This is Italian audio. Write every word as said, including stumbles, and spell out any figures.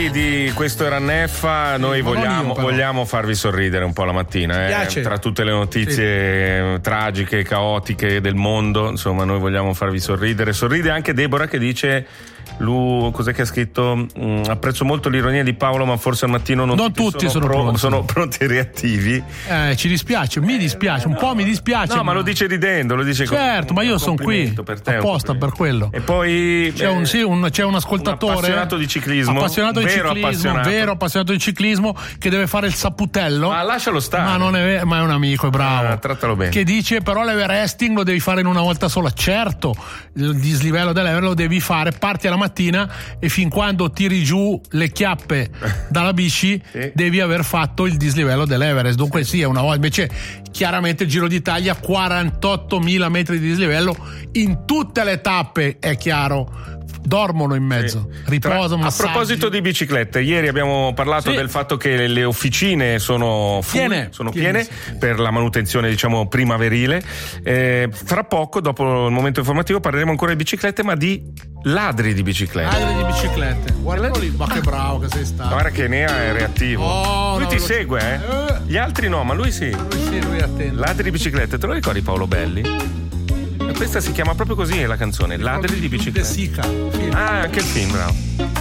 Amici di Questo era Neffa, noi vogliamo, io, vogliamo farvi sorridere un po' la mattina, eh? Tra tutte le notizie sì. tragiche, caotiche del mondo, insomma noi vogliamo farvi sorridere. Sorride anche Deborah che dice: Lu, cos'è che ha scritto? Mm, apprezzo molto l'ironia di Paolo, ma forse al mattino non, non tutti, tutti sono, sono, pro, pronti. sono pronti e reattivi. Eh, ci dispiace, mi dispiace, un po' mi dispiace. No, ma, ma lo dice ridendo, lo dice certo, con, ma io sono qui per te, apposta per quello. E poi c'è, eh, un, sì, un, c'è un ascoltatore un appassionato di ciclismo, appassionato di vero ciclismo, appassionato. vero appassionato di ciclismo, che deve fare il saputello. Ma lascialo stare. Ma non è, ma è un amico, è bravo. Ah, trattalo bene. Che dice però l'Everesting lo devi fare in una volta sola. Certo, il dislivello dell'Ever lo devi fare, parti alla mattina e fin quando tiri giù le chiappe dalla bici sì. devi aver fatto il dislivello dell'Everest. Dunque sì, è una volta. Invece chiaramente il Giro d'Italia quarantottomila metri di dislivello in tutte le tappe, è chiaro. Dormono in mezzo, sì. riposano. Tra, a proposito di biciclette, ieri abbiamo parlato sì. del fatto che le officine sono full, piene, sono piene, piene sì. per la manutenzione, diciamo, primaverile. Eh, fra poco, dopo il momento informativo, parleremo ancora di biciclette, ma di ladri di biciclette. Ladri di biciclette. Guarda lì, ma che bravo che sei stato. Guarda che Nea è reattivo. Oh, lui no, ti lo... segue, eh? Gli altri no, ma lui sì. Lui sì, lui è attento. Ladri di biciclette, te lo ricordi Paolo Belli? Questa si chiama proprio così la canzone, Ladri di biciclette. Sica. Ah, anche il film, bravo.